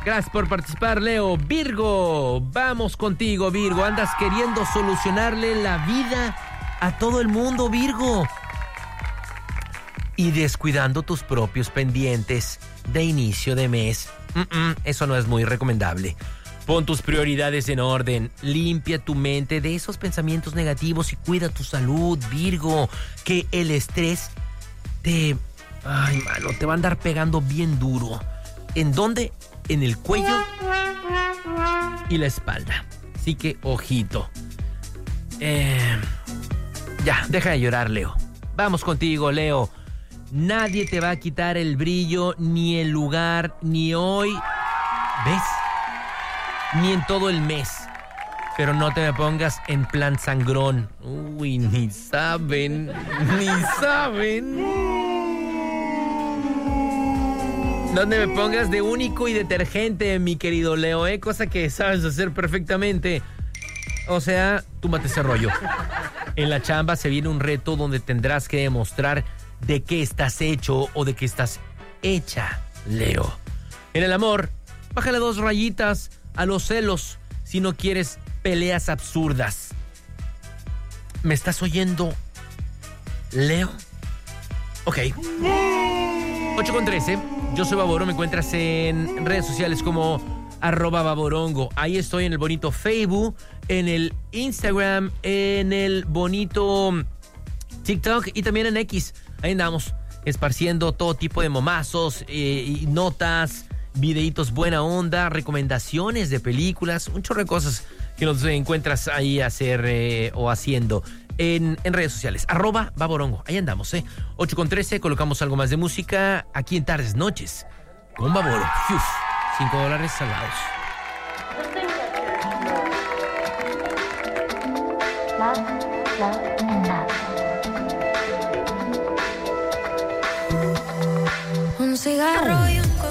Gracias por participar, Leo. Virgo, vamos contigo, Virgo. Andas queriendo solucionarle la vida a todo el mundo, Virgo. Y descuidando tus propios pendientes de inicio de mes. Eso no es muy recomendable. Pon tus prioridades en orden, limpia tu mente de esos pensamientos negativos y cuida tu salud, Virgo, que el estrés te va a andar pegando bien duro. ¿En dónde? En el cuello y la espalda. Así que, ojito. Ya, deja de llorar, Leo. Vamos contigo, Leo. Nadie te va a quitar el brillo, ni el lugar, ni hoy. ¿Ves? Ni en todo el mes. Pero no te me pongas en plan sangrón. Uy, ni saben. No te me pongas de único y detergente, mi querido Leo, cosa que sabes hacer perfectamente. O sea, túmbate ese rollo. En la chamba se viene un reto donde tendrás que demostrar de qué estás hecho o de qué estás hecha, Leo. En el amor, bájale 2 rayitas a los celos si no quieres peleas absurdas. ¿Me estás oyendo, Leo? Ok. 8:13. Yo soy Baboro. Me encuentras en redes sociales como @Baborongo. Ahí estoy en el bonito Facebook, en el Instagram, en el bonito TikTok y también en X. Ahí andamos esparciendo todo tipo de momazos, y notas, videitos buena onda, recomendaciones de películas, un chorro de cosas que nos encuentras ahí hacer o haciendo en redes sociales. @Baborongo. Ahí andamos, 8:13. Colocamos algo más de música aquí en Tardes Noches con Baboro. Fiuf, $5 salvados. Un cigarro